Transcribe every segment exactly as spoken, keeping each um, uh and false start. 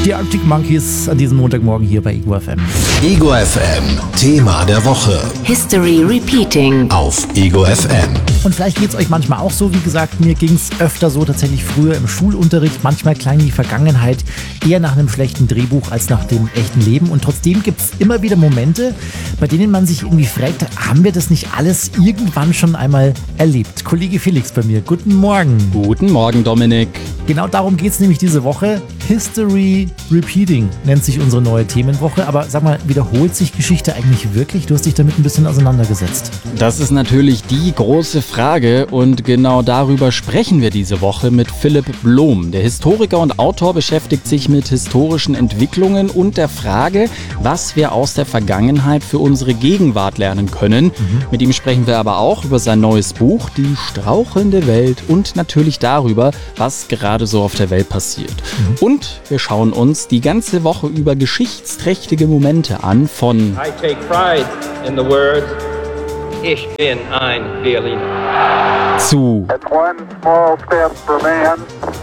Die Arctic Monkeys an diesem Montagmorgen hier bei Ego F M. Ego F M, Thema der Woche. History Repeating. Auf Ego F M. Und vielleicht geht es euch manchmal auch so, wie gesagt, mir ging es öfter so tatsächlich früher im Schulunterricht. Manchmal klang die Vergangenheit eher nach einem schlechten Drehbuch als nach dem echten Leben. Und trotzdem gibt es immer wieder Momente, bei denen man sich irgendwie fragt, haben wir das nicht alles irgendwann schon einmal erlebt? Kollege Felix bei mir, guten Morgen. Guten Morgen, Dominik. Genau darum geht es nämlich diese Woche. History Repeating nennt sich unsere neue Themenwoche. Aber sag mal, wiederholt sich Geschichte eigentlich wirklich? Du hast dich damit ein bisschen auseinandergesetzt. Das ist natürlich die große Frage und genau darüber sprechen wir diese Woche mit Philipp Blom. Der Historiker und Autor beschäftigt sich mit historischen Entwicklungen und der Frage, was wir aus der Vergangenheit für unsere Gegenwart lernen können. Mhm. Mit ihm sprechen wir aber auch über sein neues Buch, Die strauchelnde Welt, und natürlich darüber, was gerade so auf der Welt passiert. Mhm. Und wir schauen uns die ganze Woche über geschichtsträchtige Momente an von I take pride in the words Ich bin ein Berliner zu It's one small step for man,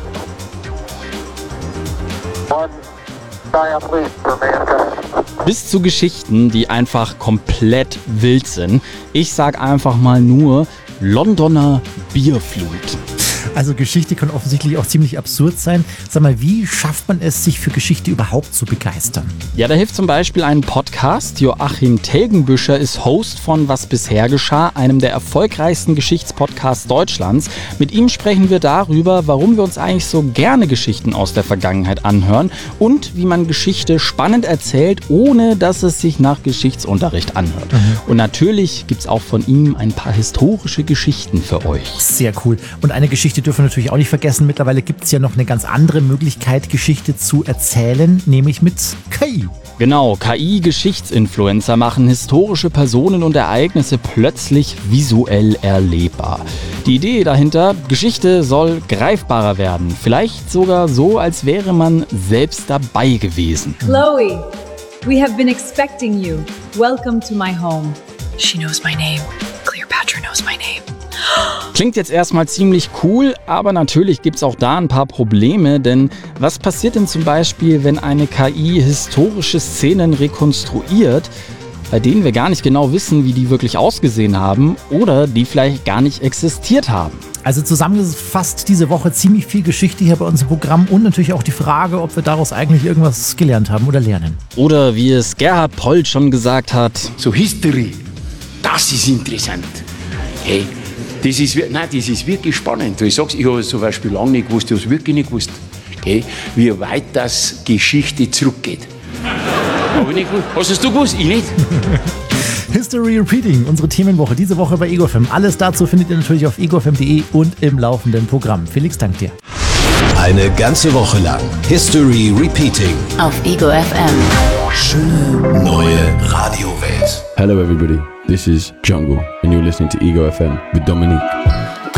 one giant leap for mankind. bis zu Geschichten, die einfach komplett wild sind. Ich sag einfach mal nur Londoner Bierflut. Also Geschichte kann offensichtlich auch ziemlich absurd sein. Sag mal, wie schafft man es, sich für Geschichte überhaupt zu begeistern? Ja, da hilft zum Beispiel ein Podcast. Joachim Telgenbüscher ist Host von Was bisher geschah, einem der erfolgreichsten Geschichtspodcasts Deutschlands. Mit ihm sprechen wir darüber, warum wir uns eigentlich so gerne Geschichten aus der Vergangenheit anhören und wie man Geschichte spannend erzählt, ohne dass es sich nach Geschichtsunterricht anhört. Mhm. Und natürlich gibt es auch von ihm ein paar historische Geschichten für euch. Sehr cool. Und eine Geschichte dürfen wir natürlich auch nicht vergessen. Mittlerweile gibt es ja noch eine ganz andere Möglichkeit, Geschichte zu erzählen, nämlich mit K I. Genau, K I-Geschichtsinfluencer machen historische Personen und Ereignisse plötzlich visuell erlebbar. Die Idee dahinter, Geschichte soll greifbarer werden. Vielleicht sogar so, als wäre man selbst dabei gewesen. Chloe, we have been expecting you. Welcome to my home. She knows my name. Cleopatra knows my name. Klingt jetzt erstmal ziemlich cool, aber natürlich gibt es auch da ein paar Probleme, denn was passiert denn zum Beispiel, wenn eine K I historische Szenen rekonstruiert, bei denen wir gar nicht genau wissen, wie die wirklich ausgesehen haben oder die vielleicht gar nicht existiert haben? Also zusammengefasst diese Woche ziemlich viel Geschichte hier bei uns im Programm und natürlich auch die Frage, ob wir daraus eigentlich irgendwas gelernt haben oder lernen. Oder wie es Gerhard Polt schon gesagt hat: So History, das ist interessant. Hey, das ist, nein, das ist wirklich spannend. Ich sag's, ich habe zum Beispiel lange nicht gewusst, ich habe es wirklich nicht gewusst, okay, wie weit das Geschichte zurückgeht. Habe ich nicht gewusst. Hast es du gewusst? Ich nicht. History Repeating, unsere Themenwoche diese Woche bei Ego F M. Alles dazu findet ihr natürlich auf ego f m punkt d e und im laufenden Programm. Felix, dank dir. Eine ganze Woche lang History Repeating. Auf Ego F M. Schöne neue Radiowelt. Hello everybody, this is Jungle and you're listening to Ego F M with Dominique.